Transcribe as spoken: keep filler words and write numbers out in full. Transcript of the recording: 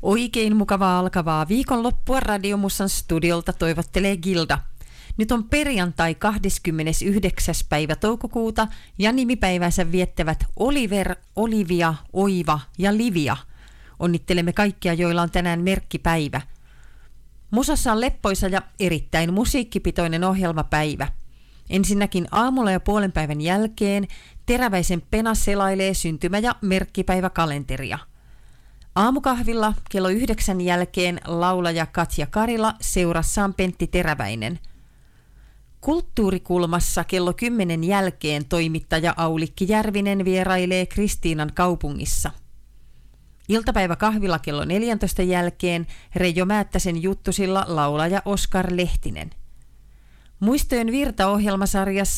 Oikein mukavaa alkavaa viikonloppua Radiomussan studiolta toivottelee Gilda. Nyt on perjantai kahdeskymmenesyhdeksäs päivä toukokuuta ja nimipäivänsä viettävät Oliver, Olivia, Oiva ja Livia. Onnittelemme kaikkia, joilla on tänään merkkipäivä. Musassa on leppoisa ja erittäin musiikkipitoinen ohjelmapäivä. Ensinnäkin aamulla ja puolen päivän jälkeen Teräväisen Pena selailee syntymä- ja merkkipäiväkalenteria. Aamukahvilla kello yhdeksän jälkeen laulaja Katja Karila seurassaan Pentti Teräväinen. Kulttuurikulmassa kello kymmenen jälkeen toimittaja Aulikki Järvinen vierailee Kristiinan kaupungissa. Iltapäiväkahvilla kello neljäntoista jälkeen Reijo Määttäsen juttusilla laulaja Oskar Lehtinen. Muistojen virta -ohjelmasarjassa